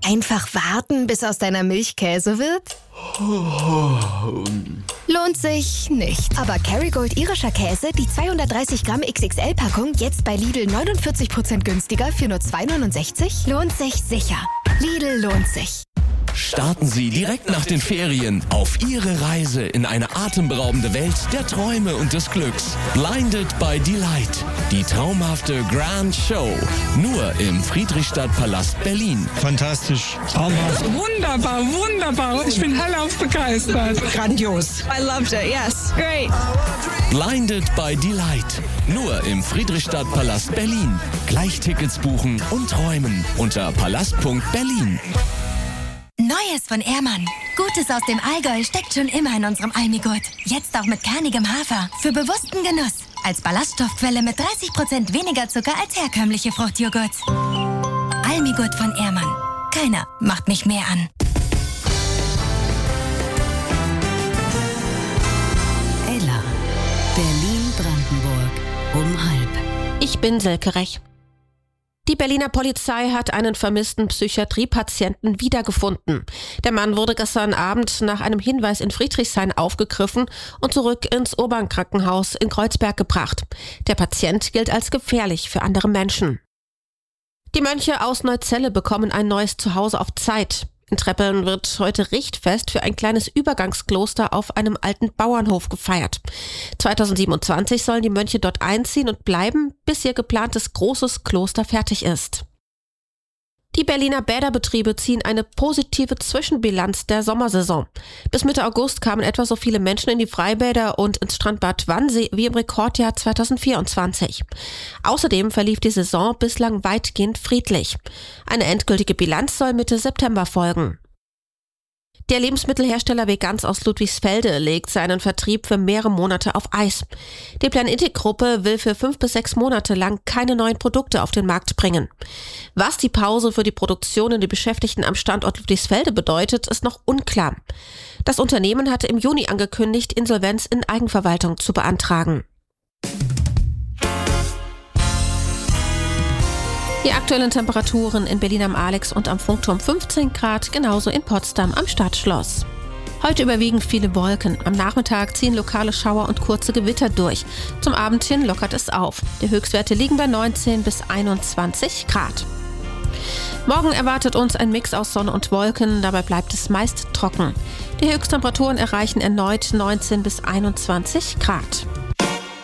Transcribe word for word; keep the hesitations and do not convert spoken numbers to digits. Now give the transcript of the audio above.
Einfach warten, bis aus deiner Milch Käse wird? Lohnt sich nicht. Aber Kerrygold irischer Käse, die zweihundertdreißig Gramm X X L-Packung, jetzt bei Lidl neunundvierzig Prozent günstiger für nur zwei neunundsechzig? Lohnt sich sicher. Lidl lohnt sich. Starten Sie direkt nach den Ferien auf Ihre Reise in eine atemberaubende Welt der Träume und des Glücks. Blinded by Delight. Die traumhafte Grand Show. Nur im Friedrichstadtpalast Berlin. Fantastisch. Traumhaft. Wunderbar, wunderbar. Ich bin hellauf begeistert. Grandios. I loved it, yes. Great. Blinded by Delight. Nur im Friedrichstadtpalast Berlin. Gleich Tickets buchen und träumen unter palast punkt berlin. Neues von Ehrmann. Gutes aus dem Allgäu steckt schon immer in unserem Almigurt. Jetzt auch mit kernigem Hafer. Für bewussten Genuss. Als Ballaststoffquelle mit dreißig Prozent weniger Zucker als herkömmliche Fruchtjoghurts. Almigurt von Ehrmann. Keiner macht mich mehr an. Ella. Berlin-Brandenburg. Um halb. Ich bin Silke Rech. Die Berliner Polizei hat einen vermissten Psychiatriepatienten wiedergefunden. Der Mann wurde gestern Abend nach einem Hinweis in Friedrichshain aufgegriffen und zurück ins Urban-Krankenhaus in Kreuzberg gebracht. Der Patient gilt als gefährlich für andere Menschen. Die Mönche aus Neuzelle bekommen ein neues Zuhause auf Zeit. In Treppeln wird heute Richtfest für ein kleines Übergangskloster auf einem alten Bauernhof gefeiert. zweitausendsiebenundzwanzig sollen die Mönche dort einziehen und bleiben, bis ihr geplantes großes Kloster fertig ist. Die Berliner Bäderbetriebe ziehen eine positive Zwischenbilanz der Sommersaison. Bis Mitte August kamen etwa so viele Menschen in die Freibäder und ins Strandbad Wannsee wie im Rekordjahr zweitausendvierundzwanzig. Außerdem verlief die Saison bislang weitgehend friedlich. Eine endgültige Bilanz soll Mitte September folgen. Der Lebensmittelhersteller Veganz aus Ludwigsfelde legt seinen Vertrieb für mehrere Monate auf Eis. Die Planetic-Gruppe will für fünf bis sechs Monate lang keine neuen Produkte auf den Markt bringen. Was die Pause für die Produktion und die Beschäftigten am Standort Ludwigsfelde bedeutet, ist noch unklar. Das Unternehmen hatte im Juni angekündigt, Insolvenz in Eigenverwaltung zu beantragen. Die aktuellen Temperaturen in Berlin am Alex und am Funkturm fünfzehn Grad, genauso in Potsdam am Stadtschloss. Heute überwiegend viele Wolken. Am Nachmittag ziehen lokale Schauer und kurze Gewitter durch. Zum Abend hin lockert es auf. Die Höchstwerte liegen bei neunzehn bis einundzwanzig Grad. Morgen erwartet uns ein Mix aus Sonne und Wolken, dabei bleibt es meist trocken. Die Höchsttemperaturen erreichen erneut neunzehn bis einundzwanzig Grad.